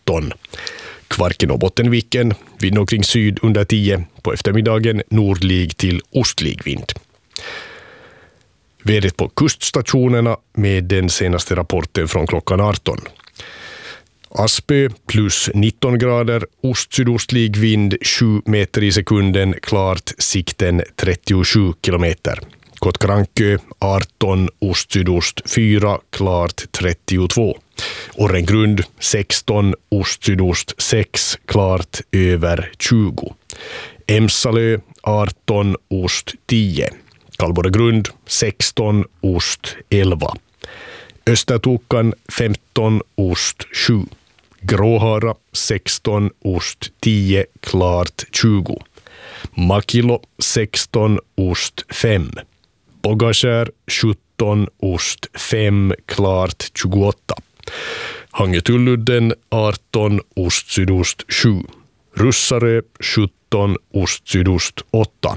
19. Kvarken och Bottenviken, vind omkring syd under 10. På eftermiddagen nordlig till ostlig vind. Vädret på kuststationerna med den senaste rapporten från klockan 18. Aspö plus 19 grader, ost-sydostlig vind 7 meter i sekunden, klart sikten 37 kilometer. Kottkrankö 18, ost-sydost 4, klart 32. Orrengrund 16, ost-sydost 6, klart över 20. Emsalö 18, ost 10. Kalborregrund 16, ost 11. Östertokan 15, ost 7. Gråhara 16, ost 10, klart 20. Makilo 16, ost 5. Bogaskär 17, ost 5, klart 28. Hangetulludden 18, ost sydost 7. Russarö 17, ost sydost 8.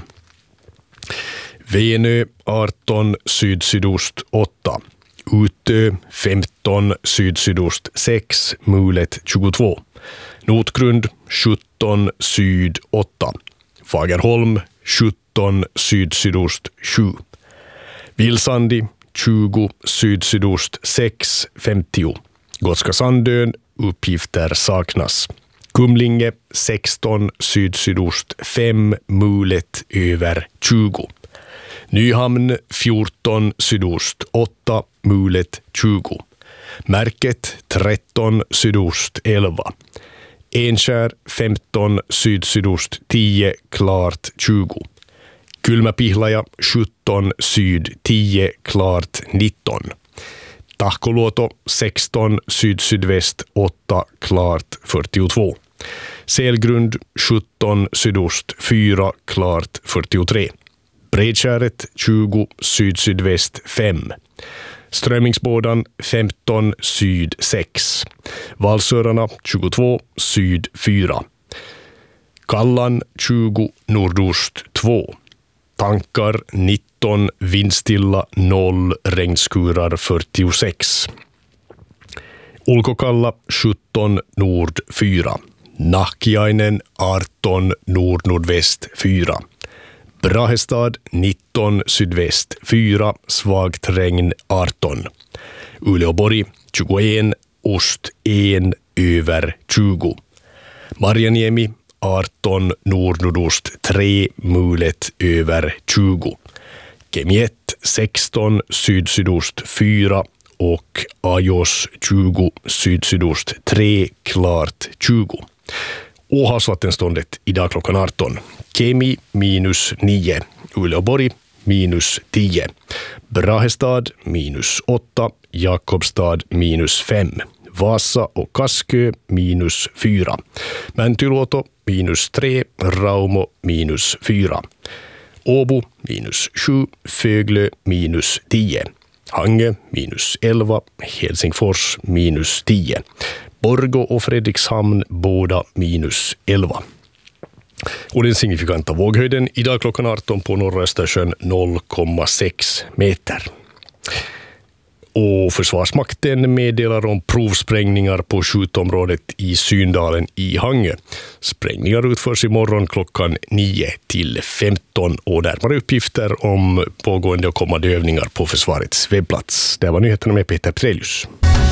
Venö 18, syd-sydost 8. Utö 15, syd-sydost 6, mulet 22. Notgrund 17, syd 8. Fagerholm 17, syd-sydost 7. Vilsandi 20, syd-sydost 6, 50. Gotska Sandön, uppgifter saknas. Kumlinge 16, syd-sydost 5, mulet över 20. Nyhamn 14, sydost 8, mulet 20. Märket 13, sydost 11. Enskär 15, syd-sydost 10, klart 20. Kylmäpihlaja 17, syd 10, klart 19. Tahkoluoto 16, syd-sydväst 8, klart 42. Selgrund 17, sydost 4, klart 43. Bredskäret 20, syd-sydväst 5. Strömmingsbådan 15, syd 6. Valsörarna 22, syd 4. Kallan 20, nordost 2. Tankar 19, vindstilla 0, regnskurar 46. Ulkokalla 17, nord 4. Nahkiainen 18, nord-nordväst 4. Brahestad 19, sydväst 4, svagt regn 18. Uleåborg 21, ost 1, över 20. Marjaniemi 18, nord-nordost 3, mulet över 20. Kemiett 16, syd-sydost 4 och Ajos 20, syd-sydost 3, klart 20. Och havsvattenståndet idag klockan 18. Kemi minus 9, Uleåborg minus 10, Brahestad minus 8, Jakobstad minus 5, Vasa och Kaskö minus 4, Mäntyluoto minus 3, Raumo minus 4, Åbo minus 7, Föglö minus 10, Hange minus 11, Helsingfors minus 10, Borgå och Fredrikshamn båda minus 11. Och den signifikanta våghöjden idag klockan 18 på norra Östersjön 0,6 meter. Och Försvarsmakten meddelar om provsprängningar på skjutområdet i Syndalen i Hange. Sprängningar utförs imorgon klockan 9 till 15 och närmare uppgifter om pågående och kommande övningar på försvarets webbplats. Det var nyheterna med Peter Prelius.